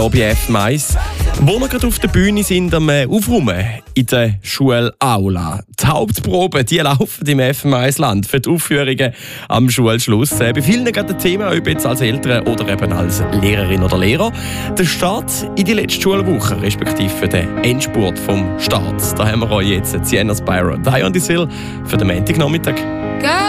bei FM1, wo wir gerade auf der Bühne sind am Aufräumen in der Schulaula. Die Hauptproben die laufen im FM1-Land für die Aufführungen am Schulschluss. Bei vielen gerade ein Thema, ob jetzt als Eltern oder eben als Lehrerin oder Lehrer. Der Start in die letzte Schulwoche, respektive für den Endspurt vom Start. Da haben wir euch jetzt Sienna Spyro, Die on the Sill für den Montagnachmittag.